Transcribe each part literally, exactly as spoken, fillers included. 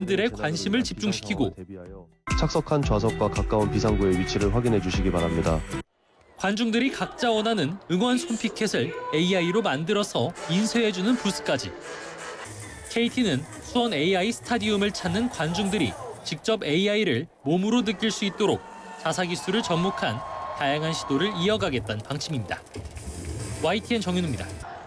들의 관심을 집중시키고 착석한 좌석과 가까운 비상구의 위치를 확인해 주시기 바랍니다. 관중들이 각자 원하는 응원 손피켓을 에이아이로 만들어서 인쇄해주는 부스까지. 케이티는 수원 에이아이 스타디움을 찾는 관중들이 직접 에이아이를 몸으로 느낄 수 있도록 자사 기술을 접목한 다양한 시도를 이어가겠다는 방침입니다. 와이티엔 정윤우입니다.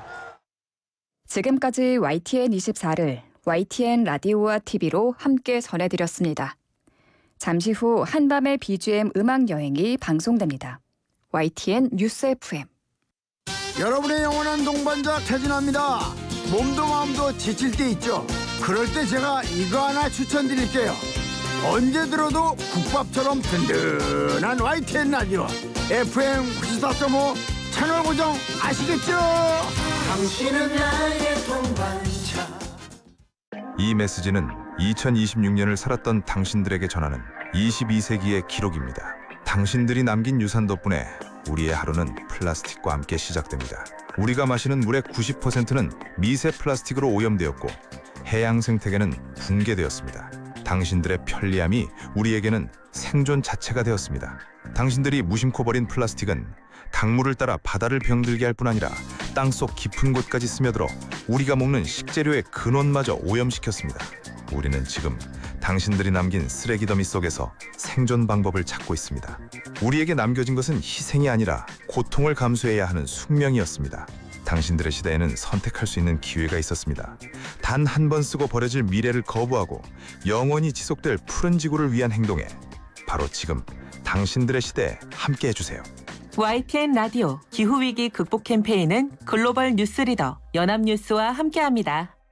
지금까지 와이티엔 이십사를 와이티엔 라디오와 티비로 함께 전해드렸습니다. 잠시 후 한밤의 비지엠 음악 여행이 방송됩니다. 와이티엔 뉴스 에프엠. 여러분의 영원한 동반자 태진아입니다. 몸도 마음도 지칠 때 있죠. 그럴 때 제가 이거 하나 추천드릴게요. 언제 들어도 국밥처럼 든든한 와이티엔 라디오 에프엠 구십사 점 오 채널 고정 아시겠죠? 당신은 나의 동반자. 이 메시지는 이천이십육 년을 살았던 당신들에게 전하는 이십이 세기의 기록입니다. 당신들이 남긴 유산 덕분에 우리의 하루는 플라스틱과 함께 시작됩니다. 우리가 마시는 물의 구십 퍼센트는 미세 플라스틱으로 오염되었고 해양 생태계는 붕괴되었습니다. 당신들의 편리함이 우리에게는 생존 자체가 되었습니다. 당신들이 무심코 버린 플라스틱은 강물을 따라 바다를 병들게 할 뿐 아니라 땅속 깊은 곳까지 스며들어 우리가 먹는 식재료의 근원마저 오염시켰습니다. 우리는 지금 당신들이 남긴 쓰레기 더미 속에서 생존 방법을 찾고 있습니다. 우리에게 남겨진 것은 희생이 아니라 고통을 감수해야 하는 숙명이었습니다. 당신들의 시대에는 선택할 수 있는 기회가 있었습니다. 단 한 번 쓰고 버려질 미래를 거부하고 영원히 지속될 푸른 지구를 위한 행동에 바로 지금 당신들의 시대에 함께 해주세요. 와이티엔 라디오 기후위기 극복 캠페인은 글로벌 뉴스리더 연합뉴스와 함께합니다.